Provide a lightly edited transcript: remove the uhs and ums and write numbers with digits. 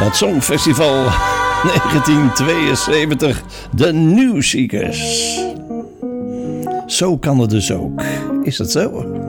Het Songfestival 1972, de New Seekers. Zo kan het dus ook. Is dat zo?